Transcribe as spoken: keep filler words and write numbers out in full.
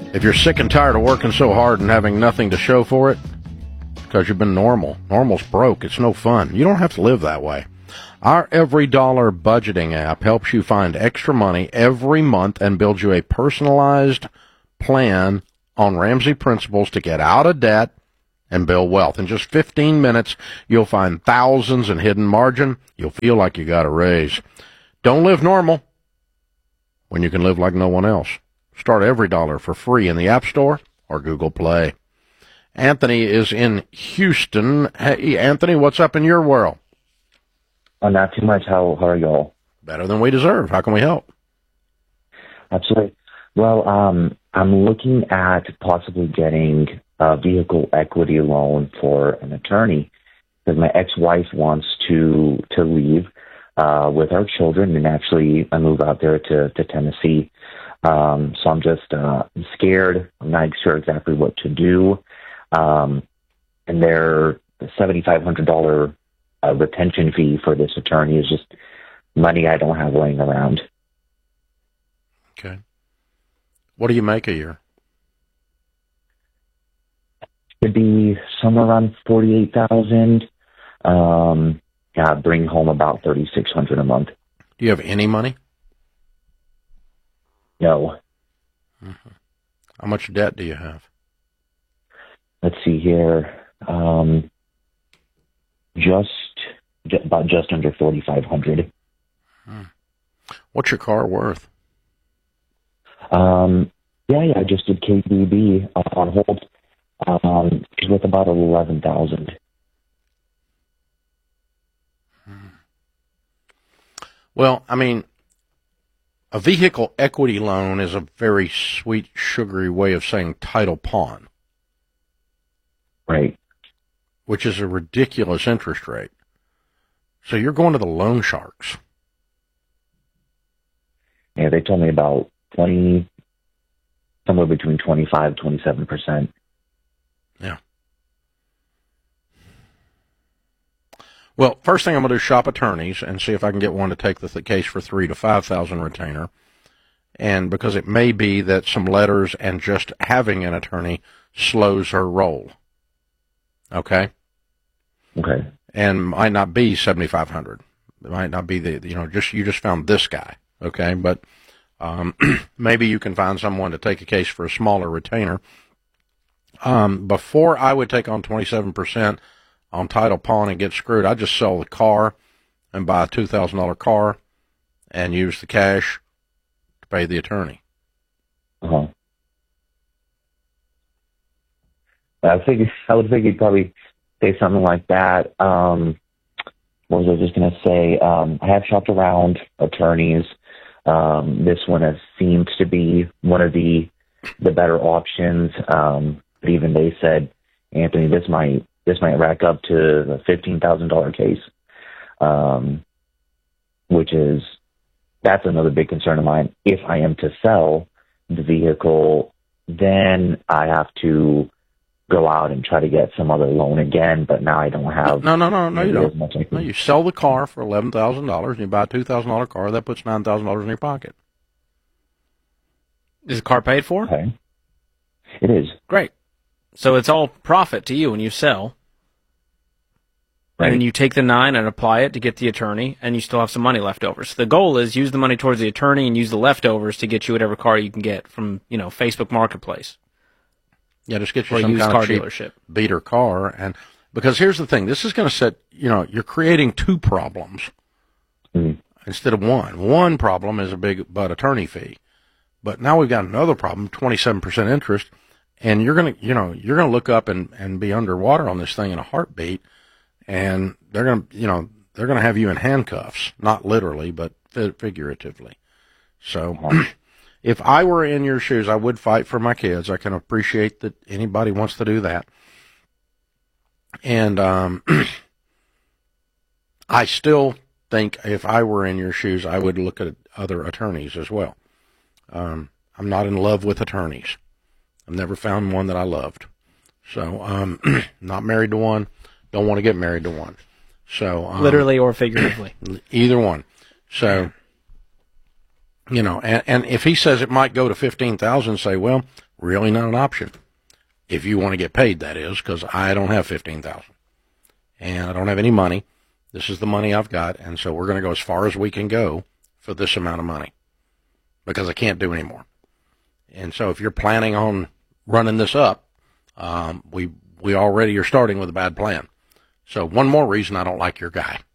If you're sick and tired of working so hard and having nothing to show for it, because you've been normal. Normal's broke. It's no fun. You don't have to live that way. Our Every Dollar budgeting app helps you find extra money every month and builds you a personalized plan on Ramsey principles to get out of debt and build wealth. In just fifteen minutes, you'll find thousands in hidden margin. You'll feel like you got a raise. Don't live normal when you can live like no one else. Start Every Dollar for free in the App Store or Google Play. Anthony is in Houston. Hey, Anthony, what's up in your world? Oh, not too much. How, how are y'all? Better than we deserve. How can we help? Absolutely. Well, um, I'm looking at possibly getting a vehicle equity loan for an attorney because my ex-wife wants to to leave uh, with our children and actually I move out there to, to Tennessee. Um, so I'm just uh, scared. I'm not sure exactly what to do. Um, and their seventy-five hundred dollars uh, retention fee for this attorney is just money I don't have laying around. Okay. What do you make a year? It'd be somewhere around forty-eight thousand dollars. Um, yeah, bring home about thirty-six hundred dollars a month. Do you have any money? No. Mm-hmm. How much debt do you have? Let's see here. Um, just, just about just under forty-five hundred. Hmm. What's your car worth? Um, yeah, yeah. I just did K B B uh, on hold. Um, it's worth about eleven thousand. Hmm. Well, I mean, a vehicle equity loan is a very sweet, sugary way of saying title pawn. Right. Which is a ridiculous interest rate. So you're going to the loan sharks. Yeah, they told me about twenty, somewhere between twenty-five, twenty-seven percent. Yeah. Well, first thing I'm going to do is shop attorneys and see if I can get one to take the, the case for three to five thousand retainer. And because it may be that some letters and just having an attorney slows her roll. Okay. Okay. And might not be seventy-five hundred. It might not be the, you know, just, you just found this guy. Okay. But, um, maybe you can find someone to take a case for a smaller retainer. Um, before I would take on twenty-seven percent on title pawn and get screwed, I'd just sell the car and buy a two thousand dollars car and use the cash to pay the attorney. Uh-huh. I figured, I would think you'd probably say something like that. Um, what was I just going to say? Um, I have shopped around attorneys. Um, this one has seemed to be one of the the better options. Um, but even they said, Anthony, this might this might rack up to a fifteen thousand dollars case, um, which is that's another big concern of mine. If I am to sell the vehicle, then I have to go out and try to get some other loan again, but now I don't have. No, no, no, no, you don't. Much no, you sell the car for eleven thousand dollars and you buy a two thousand dollars car. That puts nine thousand dollars in your pocket. Is the car paid for? Okay. It is. Great. So it's all profit to you when you sell. Right. And then you take the nine and apply it to get the attorney, and you still have some money left over. So the goal is use the money towards the attorney and use the leftovers to get you whatever car you can get from, you know, Facebook Marketplace. Yeah, just get you or some used kind car of cheap dealership. beater car. And because here's the thing, this is going to set, you know, you're creating two problems mm-hmm. instead of one. One problem is a big butt attorney fee. But now we've got another problem, twenty-seven percent interest, and you're going to, you know, you're going to look up and, and be underwater on this thing in a heartbeat, and they're going to, you know, they're going to have you in handcuffs, not literally, but figuratively. So if I were in your shoes, I would fight for my kids. I can appreciate that anybody wants to do that. And um, I still think if I were in your shoes, I would look at other attorneys as well. Um, I'm not in love with attorneys. I've never found one that I loved. So, um, not married to one. Don't want to get married to one. So, um, literally or figuratively, either one. So, you know, and, and if he says it might go to fifteen thousand, say, well, really not an option. If you want to get paid, that is, because I don't have fifteen thousand dollars. And I don't have any money. This is the money I've got, and so we're going to go as far as we can go for this amount of money because I can't do anymore. And so if you're planning on running this up, um, we we already are starting with a bad plan. So one more reason I don't like your guy.